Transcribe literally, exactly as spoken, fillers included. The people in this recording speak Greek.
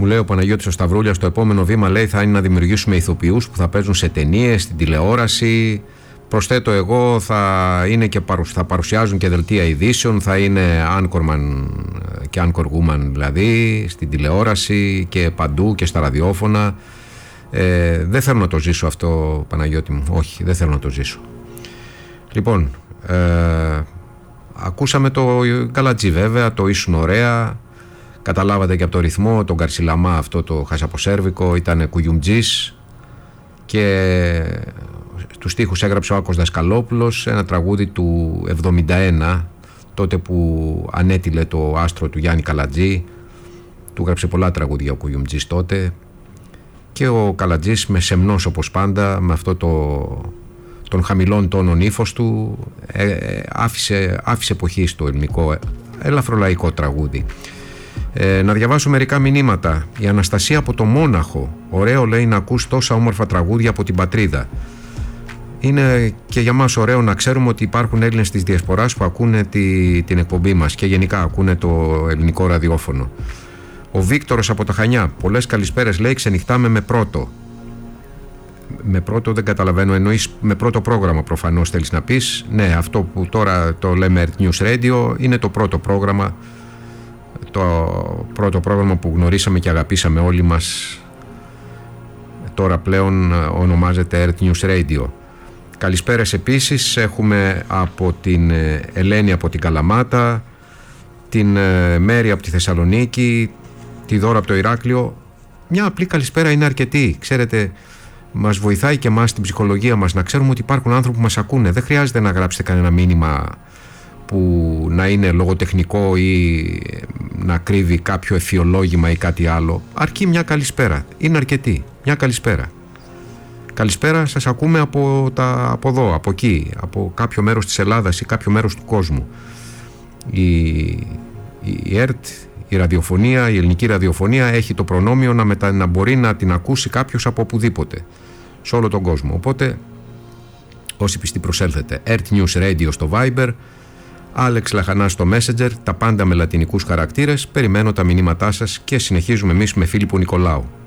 Μου λέει ο Παναγιώτης ο Σταυρούλιας, το επόμενο βήμα, λέει, θα είναι να δημιουργήσουμε ηθοποιούς που θα παίζουν σε ταινίες, στην τηλεόραση. Προσθέτω εγώ, θα, είναι και παρουσ, θα παρουσιάζουν και δελτία ειδήσεων, θα είναι anchorman και anchor woman, δηλαδή στην τηλεόραση και παντού και στα ραδιόφωνα. Ε, δεν θέλω να το ζήσω αυτό, Παναγιώτη μου, όχι, δεν θέλω να το ζήσω. Λοιπόν, ε, ακούσαμε το Καλατζή βέβαια, το ήσουν ωραία. Καταλάβατε και από το ρυθμό, τον Καρσιλαμά, αυτό το χασαποσέρβικο, ήταν κουγιουμτζής, και τους στίχους έγραψε ο Άκος Δασκαλόπουλος, ένα τραγούδι του εβδομήντα ένα, τότε που ανέτειλε το άστρο του Γιάννη Καλατζή. Του έγραψε πολλά τραγούδια ο κουγιουμτζής τότε, και ο Καλατζής με σεμνός όπως πάντα, με αυτό το, των χαμηλών τόνων ύφος του, ε, άφησε, άφησε εποχή στο ελληνικό ελαφρολαϊκό τραγούδι. Ε, να διαβάσω μερικά μηνύματα. Η Αναστασία από το Μόναχο. Ωραίο, λέει, να ακούς τόσα όμορφα τραγούδια από την πατρίδα. Είναι και για μας ωραίο να ξέρουμε ότι υπάρχουν Έλληνες της Διασποράς που ακούνε τη, την εκπομπή μας και γενικά ακούνε το ελληνικό ραδιόφωνο. Ο Βίκτορος από τα Χανιά. Πολλές καλησπέρες, λέει, ξενυχτάμε με πρώτο. Με πρώτο δεν καταλαβαίνω, εννοείς με πρώτο πρόγραμμα προφανώς θέλεις να πεις. Ναι, αυτό που τώρα το λέμε Earth News Radio είναι το πρώτο πρόγραμμα. Το πρώτο πρόγραμμα που γνωρίσαμε και αγαπήσαμε όλοι μας, τώρα πλέον ονομάζεται Earth News Radio. Καλησπέρες επίσης έχουμε από την Ελένη από την Καλαμάτα, την Μέρη από τη Θεσσαλονίκη, τη Δώρα από το Ηράκλειο. Μια απλή καλησπέρα είναι αρκετή. Ξέρετε, μας βοηθάει και εμάς στην ψυχολογία μας να ξέρουμε ότι υπάρχουν άνθρωποι που μας ακούνε. Δεν χρειάζεται να γράψετε κανένα μήνυμα που να είναι λογοτεχνικό ή να κρύβει κάποιο εφιολόγημα ή κάτι άλλο. Αρκεί μια καλησπέρα. Είναι αρκετή. Μια καλησπέρα. Καλησπέρα, σας ακούμε από, τα, από εδώ, από εκεί, από κάποιο μέρος της Ελλάδας ή κάποιο μέρος του κόσμου. Η, η ΕΡΤ, η ραδιοφωνία, η ελληνική ραδιοφωνία έχει το προνόμιο να, μετα, να μπορεί να την ακούσει κάποιος από οπουδήποτε σε όλο τον κόσμο. Οπότε όσοι πιστοί προσέλθετε. Earth News Radio στο Viber, Άλεξ Λαχανάς στο Messenger, τα πάντα με λατινικούς χαρακτήρες. Περιμένω τα μηνύματά σας και συνεχίζουμε εμείς με Φίλιππο Νικολάου.